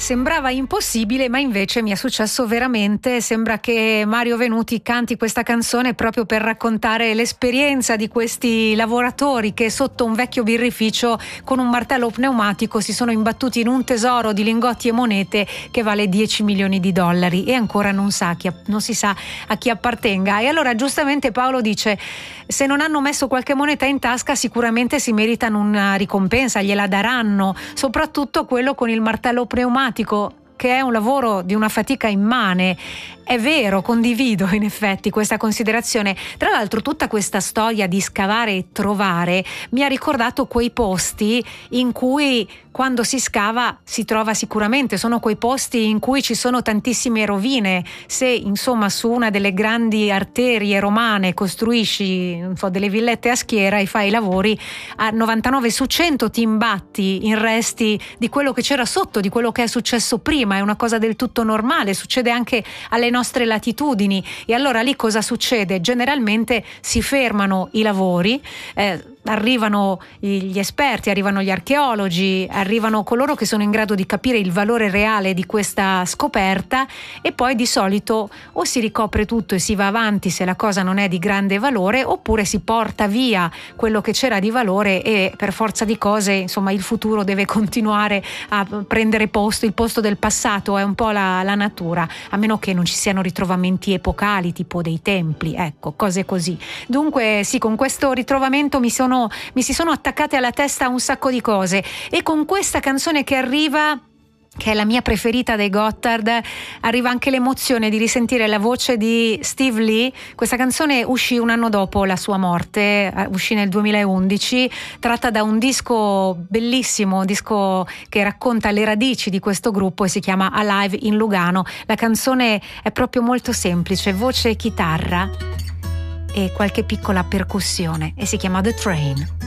Sembrava impossibile, ma invece mi è successo veramente. Sembra che Mario Venuti canti questa canzone proprio per raccontare l'esperienza di questi lavoratori che sotto un vecchio birrificio con un martello pneumatico si sono imbattuti in un tesoro di lingotti e monete che vale 10 milioni di dollari e ancora non si sa a chi appartenga. E allora giustamente Paolo dice: se non hanno messo qualche moneta in tasca sicuramente si meritano una ricompensa, gliela daranno, soprattutto quello con il martello pneumatico, che è un lavoro di una fatica immane. È vero, condivido in effetti questa considerazione. Tra l'altro tutta questa storia di scavare e trovare mi ha ricordato quei posti in cui quando si scava si trova sicuramente, sono quei posti in cui ci sono tantissime rovine. Se insomma su una delle grandi arterie romane costruisci delle villette a schiera e fai i lavori, a 99 su 100 ti imbatti in resti di quello che c'era sotto, di quello che è successo prima. È una cosa del tutto normale, succede anche alle nostre latitudini. E allora lì cosa succede? Generalmente si fermano i lavori, arrivano gli esperti, arrivano gli archeologi, arrivano coloro che sono in grado di capire il valore reale di questa scoperta, e poi di solito o si ricopre tutto e si va avanti se la cosa non è di grande valore, oppure si porta via quello che c'era di valore e per forza di cose insomma il futuro deve continuare a prendere posto, il posto del passato è un po' la natura, a meno che non ci siano ritrovamenti epocali tipo dei templi, ecco, cose così. Dunque sì, con questo ritrovamento mi si sono attaccate alla testa un sacco di cose, e con questa canzone che arriva, che è la mia preferita dei Gotthard, arriva anche l'emozione di risentire la voce di Steve Lee. Questa canzone uscì un anno dopo la sua morte, uscì nel 2011, tratta da un disco bellissimo, un disco che racconta le radici di questo gruppo e si chiama Alive in Lugano. La canzone è proprio molto semplice, voce e chitarra e qualche piccola percussione, e si chiama The Train.